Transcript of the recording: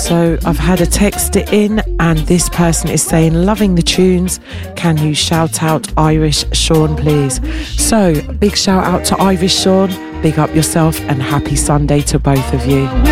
So I've had a text in and this person is saying, loving the tunes. Can you shout out Irish Sean, please? So big shout out to Irish Sean. Big up yourself and happy Sunday to both of you.